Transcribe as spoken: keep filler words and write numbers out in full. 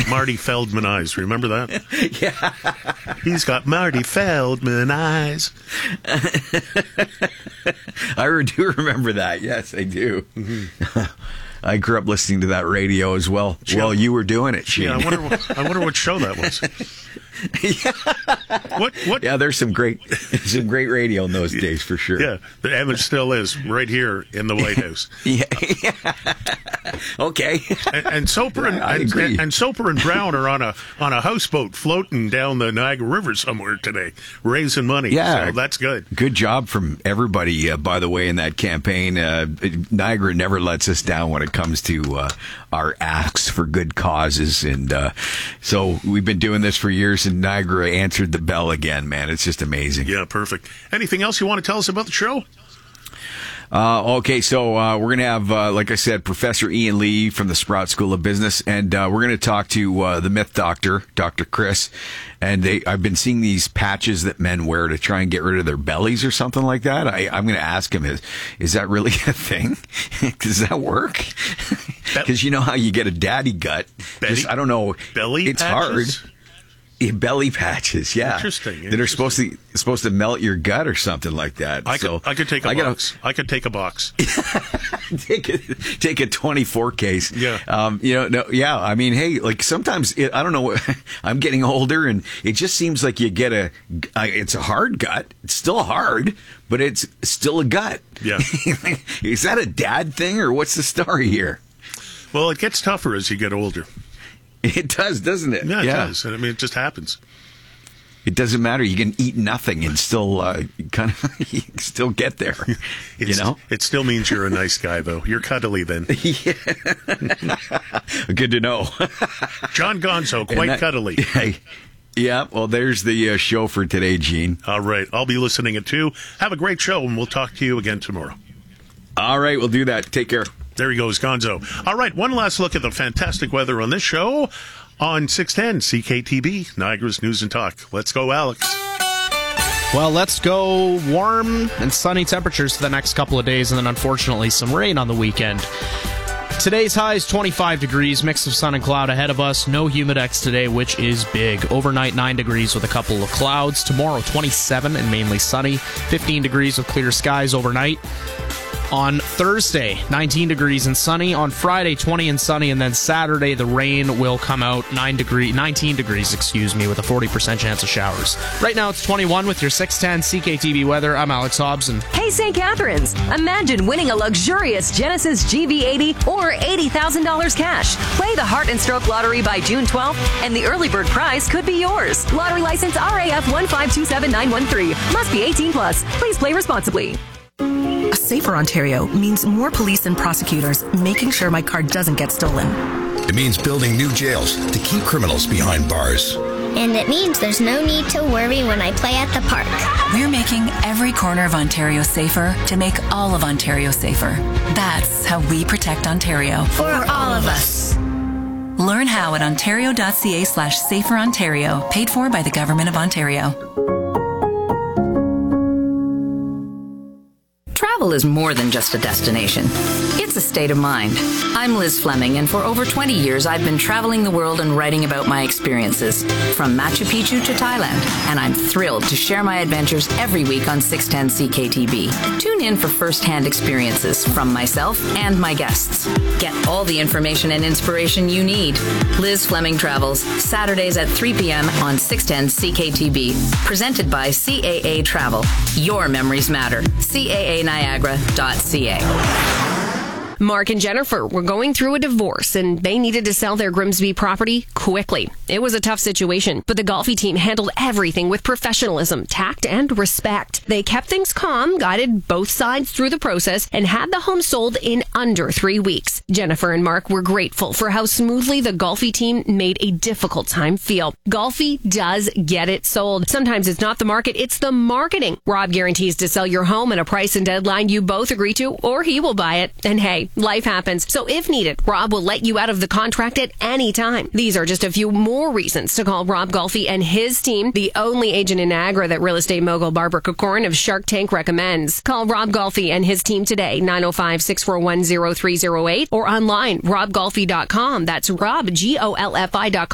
Marty Feldman eyes. Remember that? Yeah. He's got Marty Feldman eyes. I do remember that. Yes, I do. Mm-hmm. I grew up listening to that radio as well. Shane. Well, you were doing it, Shane. Yeah, I wonder, what, I wonder what show that was. Yeah. What? What? Yeah, there's some great, some great radio in those days for sure. Yeah, and it still is right here in the White House. Yeah. yeah. Okay. And, and Soper and, I and, agree. and, and Soper and Brown are on a on a houseboat floating down the Niagara River somewhere today, raising money. Yeah, so that's good. Good job from everybody. Uh, by the way, in that campaign, uh, Niagara never lets us down when it comes to uh, our asks for good causes, and uh, so we've been doing this for years. And Niagara answered the bell again, man. It's just amazing. Yeah, perfect. Anything else you want to tell us about the show? Uh, okay, so uh, we're going to have, uh, like I said, Professor Ian Lee from the Sprott School of Business, and uh, we're going to talk to uh, the myth doctor, Doctor Chris. And they, I've been seeing these patches that men wear to try and get rid of their bellies or something like that. I, I'm going to ask him, is, is that really a thing? Does that work? Because you know how you get a daddy gut. Belly, Just, I don't know. Belly It's patches? hard. Yeah, belly patches, yeah. Interesting. That are supposed to supposed to melt your gut or something like that. I so could, I could take a I gotta- box. I could take a box. take a take a twenty-four case. Yeah. Um. You know. No. Yeah. I mean, hey. Like sometimes it, I don't know. I'm getting older, and it just seems like you get a. Uh, it's a hard gut. It's still hard, but it's still a gut. Yeah. Is that a dad thing, or what's the story here? Well, it gets tougher as you get older. It does, doesn't it? Yeah, it does. I mean, it just happens. It doesn't matter. You can eat nothing and still uh, kind of you can still get there. You It's, know. it still means you're a nice guy, though. You're cuddly then. Yeah. Good to know. John Gonzo, quite that- cuddly. Hey, yeah, well, there's the uh, show for today, Gene. All right. I'll be listening at two. Have a great show, and we'll talk to you again tomorrow. All right, we'll do that. Take care. There he goes, Gonzo. All right, one last look at the fantastic weather on this show on six ten C K T B, Niagara's News and Talk. Let's go, Alex. Well, let's go warm and sunny temperatures for the next couple of days, and then unfortunately some rain on the weekend. Today's high is twenty-five degrees, mix of sun and cloud ahead of us. No humidex today, which is big. Overnight, nine degrees with a couple of clouds. Tomorrow, twenty-seven and mainly sunny. fifteen degrees with clear skies overnight. On Thursday, nineteen degrees and sunny. On Friday, twenty and sunny. And then Saturday, the rain will come out nine degree, nineteen degrees, excuse me, with a forty percent chance of showers. Right now, it's twenty-one with your six ten C K T V weather. I'm Alex Hobson. Hey, Saint Catharines. Imagine winning a luxurious Genesis G V eighty or eighty thousand dollars cash. Play the Heart and Stroke Lottery by June twelfth, and the early bird prize could be yours. Lottery license R A F one five two seven nine one three. Must be eighteen plus. Please play responsibly. A safer Ontario means more police and prosecutors making sure my car doesn't get stolen. It means building new jails to keep criminals behind bars. And it means there's no need to worry when I play at the park. We're making every corner of Ontario safer to make all of Ontario safer. That's how we protect Ontario. For all of us. Learn how at ontario.ca slash safer Ontario, paid for by the Government of Ontario. Travel is more than just a destination. It's a state of mind. I'm Liz Fleming, and for over twenty years, I've been traveling the world and writing about my experiences, from Machu Picchu to Thailand, and I'm thrilled to share my adventures every week on six ten C K T B. Tune in for first-hand experiences from myself and my guests. Get all the information and inspiration you need. Liz Fleming Travels, Saturdays at three p.m. on six ten C K T B. Presented by C A A Travel. Your memories matter. C A A Niagara dot C A. Mark and Jennifer were going through a divorce, and they needed to sell their Grimsby property quickly. It was a tough situation, but the Golfi team handled everything with professionalism, tact, and respect. They kept things calm, guided both sides through the process, and had the home sold in under three weeks. Jennifer and Mark were grateful for how smoothly the Golfi team made a difficult time feel. Golfi does get it sold. Sometimes it's not the market, it's the marketing. Rob guarantees to sell your home at a price and deadline you both agree to, or he will buy it. And hey, life happens. So if needed, Rob will let you out of the contract at any time. These are just a few more reasons to call Rob Golfi and his team, the only agent in Niagara that real estate mogul Barbara Kokorin of Shark Tank recommends. Call Rob Golfi and his team today, nine oh five, six four one, oh three oh eight, or online, rob golfi dot com. That's Rob, G O L F I dot com.